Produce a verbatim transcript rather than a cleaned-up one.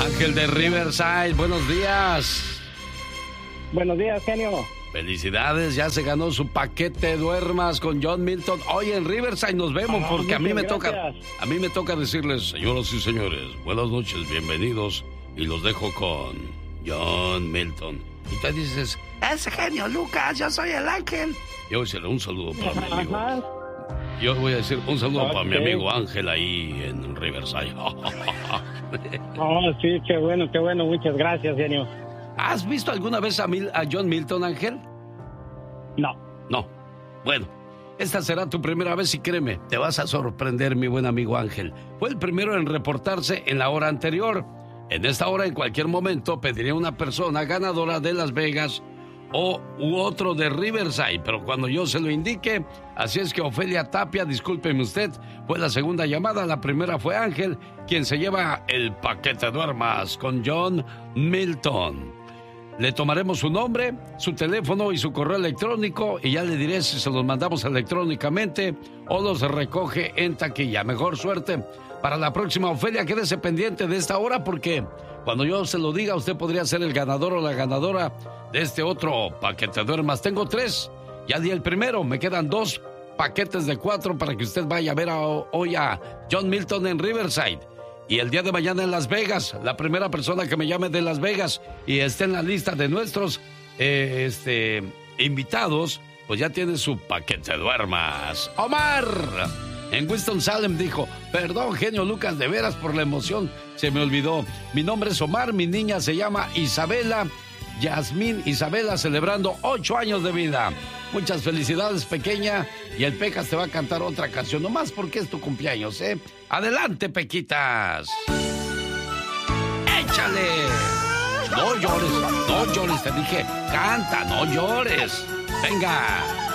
Ángel de Riverside, buenos días. Buenos días, genio. Felicidades, ya se ganó su paquete Duermas con John Milton. Hoy en Riverside nos vemos, porque a mí me toca, a mí me toca decirles, señoras y señores, buenas noches, bienvenidos, y los dejo con John Milton. Y tú dices, ese genio Lucas, yo soy el Ángel. Yo voy a decirle un saludo para mi amigo. Yo voy a decir un saludo okay. para mi amigo Ángel ahí en Riverside. Oh, sí, qué bueno, qué bueno, muchas gracias, genio. ¿Has visto alguna vez a, Mil, a John Milton, Ángel? No. No. Bueno, esta será tu primera vez y créeme, te vas a sorprender, mi buen amigo Ángel. Fue el primero en reportarse en la hora anterior. En esta hora, en cualquier momento, pediría una persona ganadora de Las Vegas o u otro de Riverside, pero cuando yo se lo indique, así es que Ofelia Tapia, discúlpeme usted, fue la segunda llamada, la primera fue Ángel, quien se lleva el paquete Duermas con John Milton. Le tomaremos su nombre, su teléfono y su correo electrónico y ya le diré si se los mandamos electrónicamente o los recoge en taquilla. Mejor suerte para la próxima, Ofelia, quédese pendiente de esta hora porque cuando yo se lo diga, usted podría ser el ganador o la ganadora de este otro paquete Duermas. Tengo tres, ya di el primero, me quedan dos paquetes de cuatro para que usted vaya a ver a, hoy a John Milton en Riverside. Y el día de mañana en Las Vegas, la primera persona que me llame de Las Vegas y esté en la lista de nuestros eh, este, invitados, pues ya tiene su paquete Duermas. ¡Omar! En Winston-Salem dijo, perdón, genio Lucas, de veras por la emoción, se me olvidó. Mi nombre es Omar, mi niña se llama Isabela, Yasmín Isabela, celebrando ocho años de vida. Muchas felicidades, pequeña, y el Pecas te va a cantar otra canción, nomás porque es tu cumpleaños, ¿eh? ¡Adelante, Pequitas! ¡Échale! No llores, no llores, te dije, canta, no llores. Venga.